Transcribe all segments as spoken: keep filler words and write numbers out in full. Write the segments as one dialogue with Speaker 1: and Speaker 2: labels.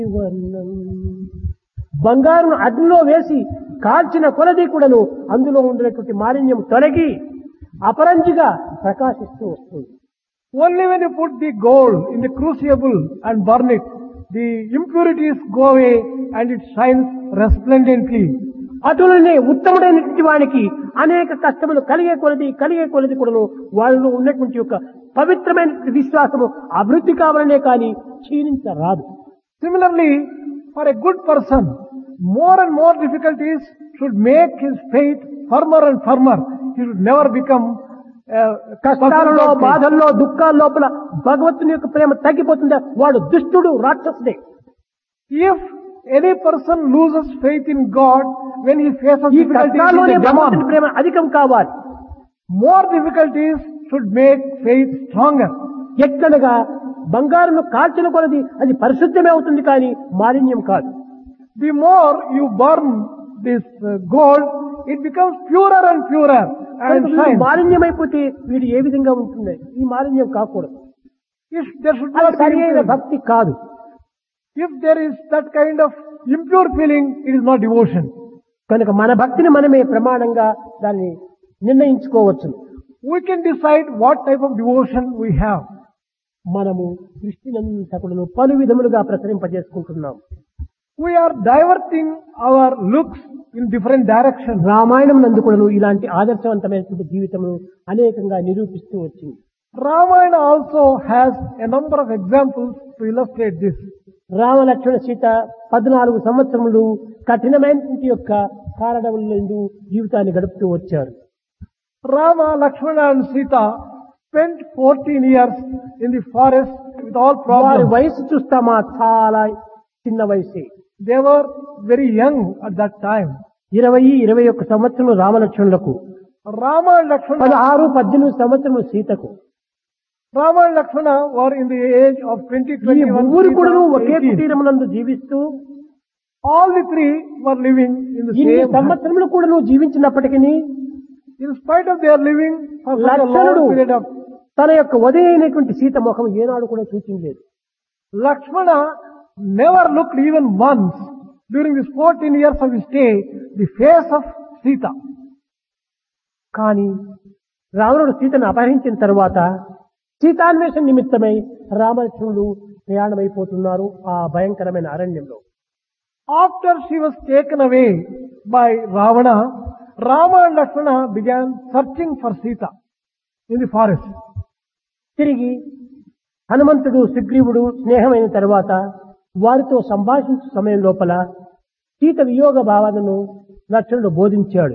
Speaker 1: వర్ణం బంగారును అగ్నిలో వేసి కాల్చిన కొలది కూడాను అందులో ఉండేటువంటి మాలిన్యం తొలగి అపరంజిగా ప్రకాశిస్తూ వస్తుంది.
Speaker 2: Only when you put the gold in the crucible and burn it, the impurities go away and it shines resplendently.
Speaker 1: అటులనే ఉత్తముడైనటువంటి వానికి అనేక కష్టములు కలిగే కొలది కలిగే కొలది కూడాను వాళ్ళలో ఉన్నటువంటి యొక్క పవిత్రమైన విశ్వాసము అభివృద్ధి కావాలనే కానీ క్షీణించరాదు.
Speaker 2: Similarly, for a good person, more and more difficulties should make his faith firmer and firmer. He should never become uh,
Speaker 1: కష్టాలలో బాధల్లో దుఃఖాల లోపల భగవంతుని యొక్క ప్రేమ తగ్గిపోతుందా వాడు దుష్టుడు రాక్షసుడే.
Speaker 2: If any person loses faith in God when he faces
Speaker 1: ఈ
Speaker 2: difficulties,
Speaker 1: కష్టాల్లోనే
Speaker 2: he is a
Speaker 1: భగవంతుని
Speaker 2: demon.
Speaker 1: ప్రేమ అధికం కావాలి.
Speaker 2: More difficulties should make faith stronger.
Speaker 1: ఎట్లనగా బంగారును కాల్చిన కొలది అది పరిశుద్ధమే అవుతుంది కానీ మాలిన్యం కాదు.
Speaker 2: The more you burn this uh, gold, it becomes purer and purer and shines.
Speaker 1: మాలిన్యమైపోతే వీడు ఏ విధంగా ఉంటుంది? ఈ మాలిన్యం కాకూడదు.
Speaker 2: If there should
Speaker 1: అది
Speaker 2: not be
Speaker 1: సరైన
Speaker 2: impurity.
Speaker 1: భక్తి కాదు.
Speaker 2: If there is that kind of impure feeling, it is not devotion.
Speaker 1: కనుక మన భక్తిని మనమే ప్రమాణంగా దాన్ని నిర్ణయించుకోవచ్చు.
Speaker 2: We can decide what type of devotion we have.
Speaker 1: మనము దృష్టినంతకులను పలు విధములుగా ప్రసరింపజేసుకుంటున్నాం.
Speaker 2: We are diverting our looks in different directions.
Speaker 1: Ramayanam నందు కూడాను ఇలాంటి ఆదర్శవంతమైనటువంటి జీవితము అనేకంగా నిరూపిస్తూ వచ్చింది.
Speaker 2: Ramayana also has a number of examples to illustrate this.
Speaker 1: Rama Lakshmana Sita పద్నాలుగు సంవత్సరములు కఠినమైనటువంటి యొక్క కారణములందు జీవితాన్ని గడుపుతూ వచ్చారు.
Speaker 2: Rama, Lakshmana and Sita spent fourteen years in the forest with all
Speaker 1: వారి
Speaker 2: problems.
Speaker 1: వయసు చూస్తామా చాలా చిన్న వయసే.
Speaker 2: They were very young at that time.
Speaker 1: ఇరవై ఇరవై ఒక్క సంవత్సరం రామలక్ష్మణులకు,
Speaker 2: Rama and Lakshmana,
Speaker 1: పదహారు పద్దెనిమిది సంవత్సరములు సీతకు.
Speaker 2: Rama and Lakshmana were in the age of twenty,
Speaker 1: ఈ
Speaker 2: twenty-one,
Speaker 1: ముగ్గురు కూడా ఒకే
Speaker 2: eighteen.
Speaker 1: కుటీరమునందు జీవిస్తూ
Speaker 2: All the three were living in the
Speaker 1: ఇన్ని
Speaker 2: same house.
Speaker 1: సంవత్సరములు కూడా నువ్వు జీవించినప్పటికీ
Speaker 2: In spite of their living for such a
Speaker 1: లక్ష్మణుడు
Speaker 2: long period of
Speaker 1: తన యొక్క వదైనటువంటి సీత ముఖం ఏనాడు కూడా చూచించలేదు.
Speaker 2: Lakshmana never looked even once during these fourteen years of his stay the face of Sita.
Speaker 1: కానీ రావణుడు సీతను అపహరించిన తరువాత సీతాన్వేషణ నిమిత్తమై రామలక్ష్మణుడు ప్రయాణమైపోతున్నారు ఆ భయంకరమైన అరణ్యంలో.
Speaker 2: After she was taken away by Ravana, Rama and Lakshmana began searching for Sita in the forest.
Speaker 1: తిరిగి హనుమంతుడు సుగ్రీవుడు స్నేహమైన తరువాత వారితో సంభాషించే సమయం లోపల సీత వియోగ భావనను లక్ష్మణుడు బోధించాడు.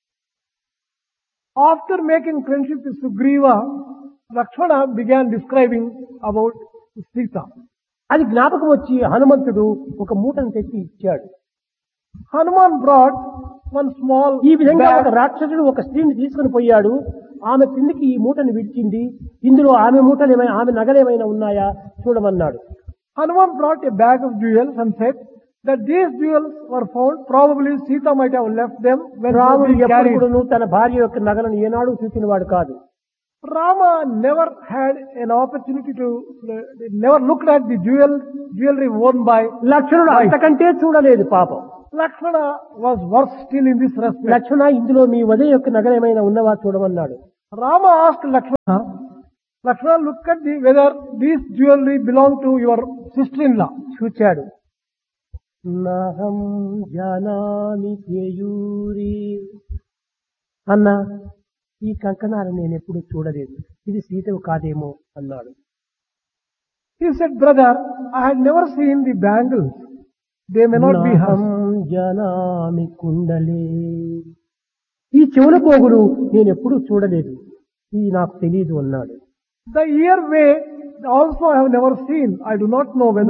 Speaker 2: After making friendship with Sugriva, Lakshmana began describing about Sita.
Speaker 1: అది జ్ఞాపకం వచ్చి హనుమంతుడు ఒక మూటను తెచ్చి ఇచ్చాడు.
Speaker 2: Hanuman brought one small
Speaker 1: ఈ విధంగా ఒక
Speaker 2: bag.
Speaker 1: రాక్షసుడు ఒక స్త్రీని తీసుకుని పోయాడు. ఆమె కిందికి ఈ మూటను విడిచింది. ఇందులో ఆమె మూటలు ఏమైనా ఆమె నగలేమైనా ఉన్నాయా చూడమన్నాడు.
Speaker 2: Hanuman brought a bag of jewels and said that these jewels were found. Probably Sita might have left them when
Speaker 1: రాముడు
Speaker 2: she
Speaker 1: ఎప్పుడు
Speaker 2: carried.
Speaker 1: కూడాను తన భార్య యొక్క నగలను ఏనాడు చూసినవాడు కాదు.
Speaker 2: Rama never had an opportunity to, never looked at the jewel, jewelry worn by
Speaker 1: లక్ష్మణుడు
Speaker 2: wife.
Speaker 1: అంతకంటే చూడలేదు పాపం.
Speaker 2: Lakshmana was worse still in this respect.
Speaker 1: లక్ష్మణ ఇందులో మీ ఉదయ యొక్క నగలు ఏమైనా ఉన్నవా చూడమన్నాడు.
Speaker 2: Rama asked Lakshmana, Lakshmana, look at the, whether this jewelry belong to your sister-in-law.
Speaker 1: చూచాడు. నహం జానామి కేయూరి అన్న ఈ కంకణాలు నేను ఎప్పుడు చూడలేదు, ఇది సీతవు కాదేమో అన్నాడు.
Speaker 2: He said, brother, I had never seen the bangles. They may not be
Speaker 1: నహం
Speaker 2: hers.
Speaker 1: జానామి కుండలే ఈ చెవుల పోగులు నేను ఎప్పుడు చూడలేదు, ఇది నాకు తెలియదు అన్నాడు.
Speaker 2: The ear way also I have never seen. I do not know whether